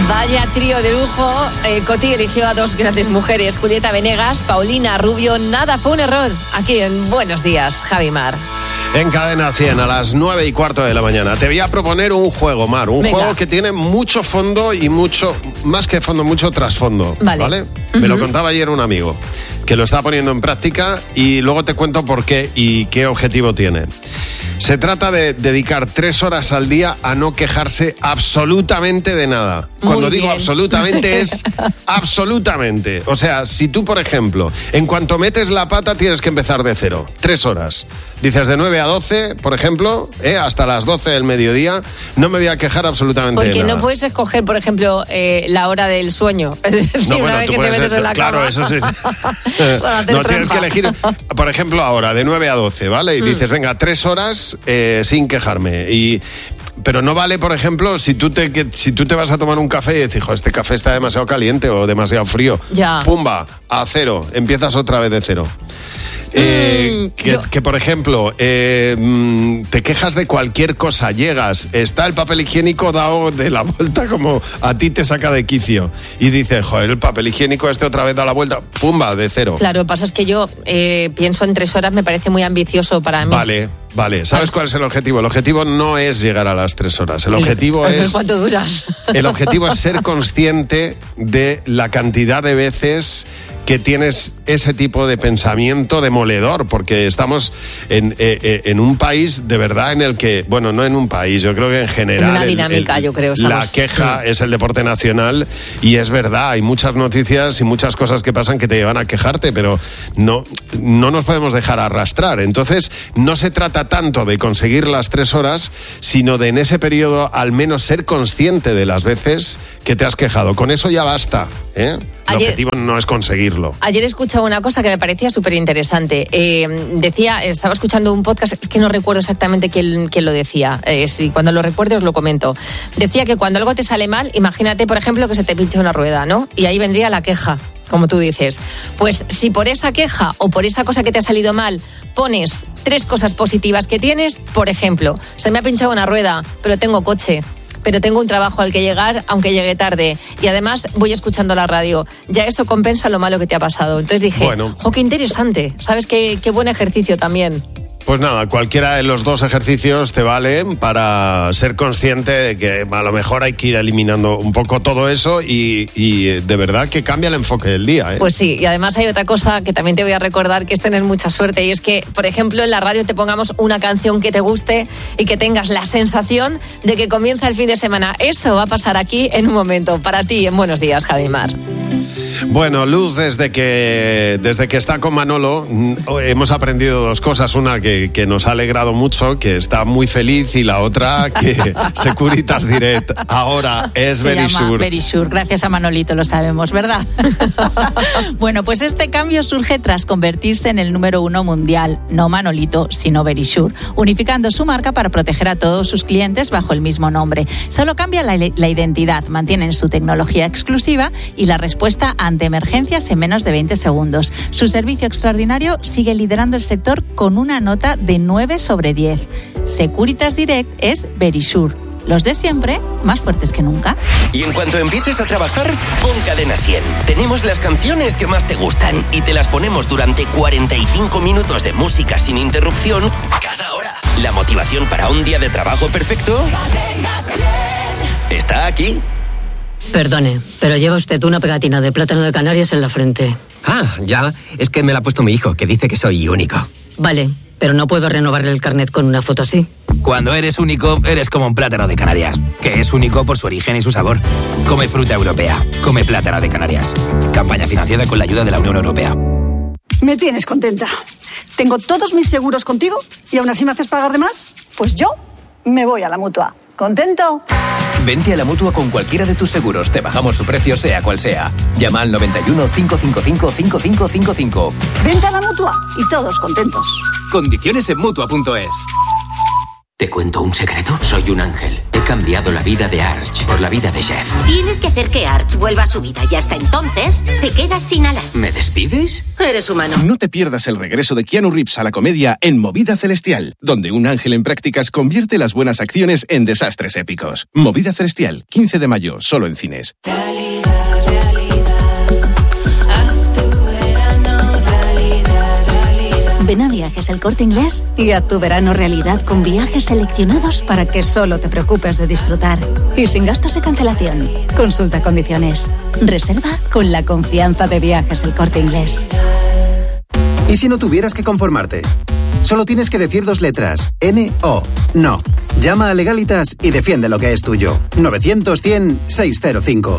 Vaya trío de lujo. Coti eligió a dos grandes mujeres, Julieta Venegas, Paulina Rubio. Nada fue un error. Aquí en Buenos Días, Javi Mar. En Cadena 100, a las 9:15 de la mañana. Te voy a proponer un juego, Mar. Un juego que tiene mucho fondo y mucho, más que fondo, mucho trasfondo. ¿Vale? Me lo contaba ayer un amigo que lo está poniendo en práctica y luego te cuento por qué y qué objetivo tiene. Se trata de dedicar 3 horas al día a no quejarse absolutamente de nada. Cuando digo absolutamente es absolutamente. O sea, si tú, por ejemplo, en cuanto metes la pata tienes que empezar de cero. 3 horas. Dices de 9 a 12, por ejemplo, hasta las 12 del mediodía, no me voy a quejar absolutamente de nada. Porque no puedes escoger, por ejemplo, la hora del sueño. Es decir, no, bueno, una vez que te metes en la claro, cama. Eso sí. No, tienes que elegir, por ejemplo, ahora, de 9 a 12, ¿vale? Y dices, venga, 3 horas sin quejarme. Pero no vale, por ejemplo, si tú te vas a tomar un café y dices, este café está demasiado caliente o demasiado frío. Ya. Pumba, a cero, empiezas otra vez de cero. Que por ejemplo, te quejas de cualquier cosa, llegas, está el papel higiénico dado de la vuelta como a ti te saca de quicio y dices, el papel higiénico otra vez da la vuelta, pumba, de cero. Claro, lo que pasa es que yo pienso en 3 horas, me parece muy ambicioso para mí. Vale. ¿Sabes cuál es el objetivo? El objetivo no es llegar a las 3 horas. El objetivo es... ¿Cuánto duras? El objetivo es ser consciente de la cantidad de veces que tienes ese tipo de pensamiento demoledor, porque estamos en un país de verdad en el que, bueno, no en un país, yo creo que en general... En una dinámica, yo creo. La queja es el deporte nacional y es verdad, hay muchas noticias y muchas cosas que pasan que te llevan a quejarte, pero no nos podemos dejar arrastrar. Entonces, no se trata tanto de conseguir las 3 horas, sino de en ese periodo al menos ser consciente de las veces que te has quejado. Con eso ya basta, ¿eh? El objetivo no es conseguirlo. Ayer he escuchado una cosa que me parecía súper interesante. Estaba escuchando un podcast, es que no recuerdo exactamente quién lo decía. Si cuando lo recuerde os lo comento. Decía que cuando algo te sale mal, imagínate, por ejemplo, que se te pinche una rueda, ¿no? Y ahí vendría la queja, como tú dices. Pues si por esa queja o por esa cosa que te ha salido mal pones 3 cosas positivas que tienes, por ejemplo, se me ha pinchado una rueda, pero tengo coche, pero tengo un trabajo al que llegar, aunque llegue tarde. Y además voy escuchando la radio. Ya eso compensa lo malo que te ha pasado. Entonces dije, qué interesante. ¿Sabes qué buen ejercicio también? Pues nada, cualquiera de los 2 ejercicios te valen para ser consciente de que a lo mejor hay que ir eliminando un poco todo eso y de verdad que cambia el enfoque del día, ¿eh? Pues sí, y además hay otra cosa que también te voy a recordar, que es tener mucha suerte, y es que, por ejemplo, en la radio te pongamos una canción que te guste y que tengas la sensación de que comienza el fin de semana. Eso va a pasar aquí en un momento, para ti, en Buenos Días, Javi Mar. Bueno, Luz, desde que está con Manolo, hemos aprendido 2 cosas. Una que nos ha alegrado mucho, que está muy feliz, y la otra que Securitas Direct ahora es Verisure. Se llama Verisure, gracias a Manolito, lo sabemos, ¿verdad? Bueno, pues este cambio surge tras convertirse en el número 1 mundial, no Manolito, sino Verisure, unificando su marca para proteger a todos sus clientes bajo el mismo nombre. Solo cambia la identidad, mantienen su tecnología exclusiva y la respuesta ante emergencias en menos de 20 segundos. Su servicio extraordinario sigue liderando el sector con una nota de 9 sobre 10. Securitas Direct es Verisure. Los de siempre, más fuertes que nunca. Y en cuanto empieces a trabajar, pon Cadena 100. Tenemos las canciones que más te gustan y te las ponemos durante 45 minutos de música sin interrupción cada hora. La motivación para un día de trabajo perfecto está aquí. Perdone, pero lleva usted una pegatina de plátano de Canarias en la frente. Ah, ya. Es que me la ha puesto mi hijo, que dice que soy único. Vale, pero no puedo renovarle el carnet con una foto así. Cuando eres único, eres como un plátano de Canarias, que es único por su origen y su sabor. Come fruta europea. Come plátano de Canarias. Campaña financiada con la ayuda de la Unión Europea. Me tienes contenta. Tengo todos mis seguros contigo y aún así me haces pagar de más. Pues yo me voy a la Mutua. ¿Contento? Vente a la Mutua con cualquiera de tus seguros. Te bajamos su precio sea cual sea. Llama al 91 555 5555. Vente a la Mutua y todos contentos. Condiciones en Mutua.es. ¿Te cuento un secreto? Soy un ángel. He cambiado la vida de Arch por la vida de Jeff. Tienes que hacer que Arch vuelva a su vida y hasta entonces te quedas sin alas. ¿Me despides? Eres humano. No te pierdas el regreso de Keanu Reeves a la comedia en Movida Celestial, donde un ángel en prácticas convierte las buenas acciones en desastres épicos. Movida Celestial, 15 de mayo, solo en cines. Ven a Viajes El Corte Inglés y haz tu verano realidad con viajes seleccionados para que solo te preocupes de disfrutar. Y sin gastos de cancelación. Consulta condiciones. Reserva con la confianza de Viajes El Corte Inglés. ¿Y si no tuvieras que conformarte? Solo tienes que decir 2 letras. N-O. No. Llama a Legalitas y defiende lo que es tuyo. 900-100-605.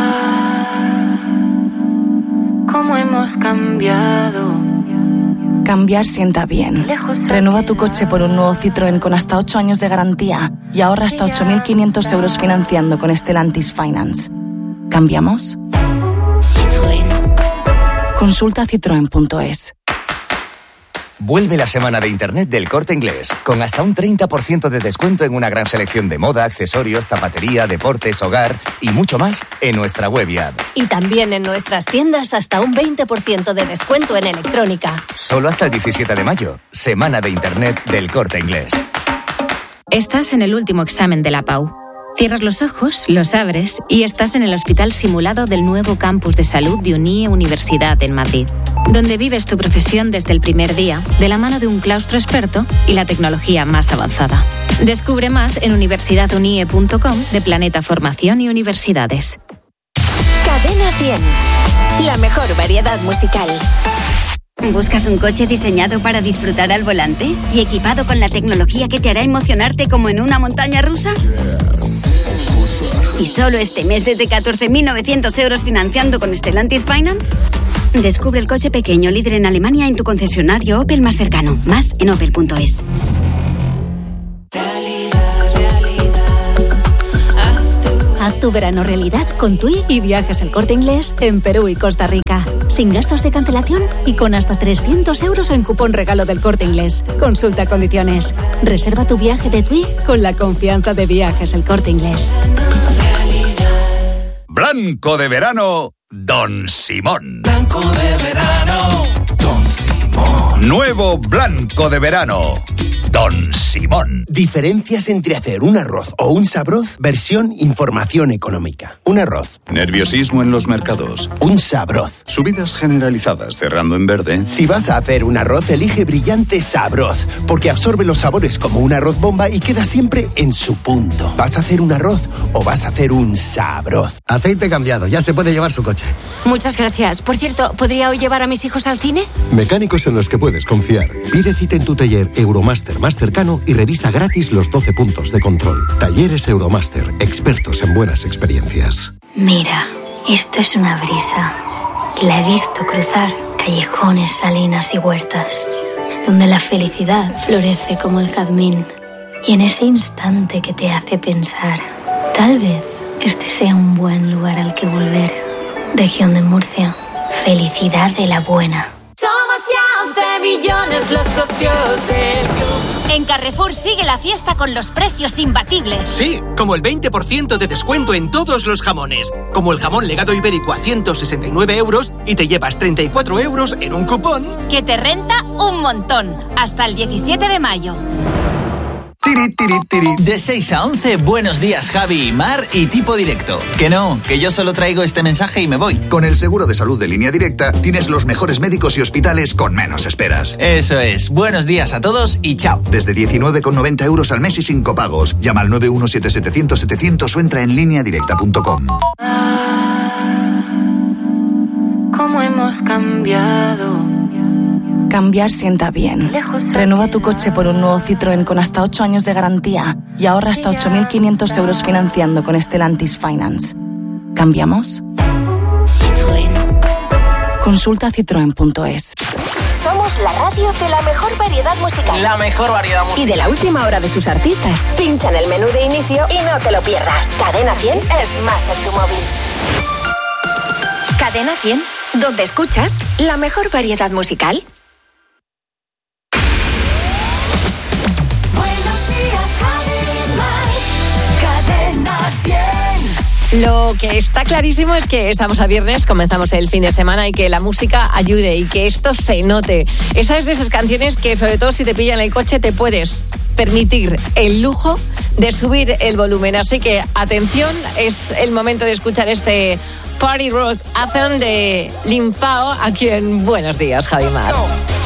¿Cómo hemos cambiado? Cambiar sienta bien. Renueva tu coche por un nuevo Citroën con hasta 8 años de garantía y ahorra hasta 8.500 euros financiando con Stellantis Finance. ¿Cambiamos? Citroën. Consulta citroen.es. Vuelve la semana de Internet del Corte Inglés, con hasta un 30% de descuento en una gran selección de moda, accesorios, zapatería, deportes, hogar y mucho más en nuestra web y app. Y también en nuestras tiendas hasta un 20% de descuento en electrónica. Solo hasta el 17 de mayo, semana de Internet del Corte Inglés. Estás en el último examen de la PAU. Cierras los ojos, los abres y estás en el hospital simulado del nuevo campus de salud de UNIE Universidad en Madrid, donde vives tu profesión desde el primer día, de la mano de un claustro experto y la tecnología más avanzada. Descubre más en universidadunie.com de Planeta Formación y Universidades. Cadena 100. La mejor variedad musical. ¿Buscas un coche diseñado para disfrutar al volante y equipado con la tecnología que te hará emocionarte como en una montaña rusa? ¿Y solo este mes desde 14.900 euros financiando con Stellantis Finance? Descubre el coche pequeño líder en Alemania en tu concesionario Opel más cercano. Más en opel.es. Haz tu verano realidad con TUI y Viajes El Corte Inglés en Perú y Costa Rica. Sin gastos de cancelación y con hasta 300 euros en cupón regalo del Corte Inglés. Consulta condiciones. Reserva tu viaje de TUI con la confianza de Viajes El Corte Inglés. Blanco de verano, Don Simón. Blanco de verano, Don Simón. Nuevo blanco de verano, Don Simón. Diferencias entre hacer un arroz o un sabroz, versión información económica. Un arroz. Nerviosismo en los mercados. Un sabroz. Subidas generalizadas cerrando en verde. Si vas a hacer un arroz, elige Brillante Sabroz, porque absorbe los sabores como un arroz bomba y queda siempre en su punto. ¿Vas a hacer un arroz o vas a hacer un sabroz? Aceite cambiado, ya se puede llevar su coche. Muchas gracias. Por cierto, ¿podría hoy llevar a mis hijos al cine? Mecánicos en los que puedes confiar. Pide cita en tu taller Euromaster más cercano y revisa gratis los 12 puntos de control. Talleres Euromaster, expertos en buenas experiencias. Mira, esto es una brisa. Y la he visto cruzar callejones, salinas y huertas, donde la felicidad florece como el jazmín. Y en ese instante que te hace pensar, tal vez este sea un buen lugar al que volver. Región de Murcia, felicidad de la buena. Somos ya 11 millones los socios del club. En Carrefour sigue la fiesta con los precios imbatibles. Sí, como el 20% de descuento en todos los jamones. Como el jamón legado ibérico a 169 euros y te llevas 34 euros en un cupón. Que te renta un montón. Hasta el 17 de mayo. Tiri, tiri, tiri. De 6 a 11, buenos días Javi, Mar y Tipo Directo. Que no, que yo solo traigo este mensaje y me voy. Con el seguro de salud de Línea Directa tienes los mejores médicos y hospitales con menos esperas. Eso es, buenos días a todos y chao. Desde 19,90 euros al mes y sin copagos. Llama al 917-700-700 o entra en lineadirecta.com. ¿Cómo hemos cambiado? Cambiar sienta bien. Renueva tu coche por un nuevo Citroën con hasta 8 años de garantía y ahorra hasta 8.500 euros financiando con Stellantis Finance. ¿Cambiamos? Citroën. Consulta citroen.es. Somos la radio de la mejor variedad musical. La mejor variedad musical. Y de la última hora de sus artistas. Pincha en el menú de inicio y no te lo pierdas. Cadena 100 es más en tu móvil. Cadena 100, donde escuchas la mejor variedad musical. Buenos días, Lo que está clarísimo es que estamos a viernes, comenzamos el fin de semana y que la música ayude y que esto se note. Esa es de esas canciones que, sobre todo si te pillan el coche, te puedes permitir el lujo de subir el volumen. Así que, atención, es el momento de escuchar este Party Road Anthem de Limpao aquí en Buenos Días, Javi Mar.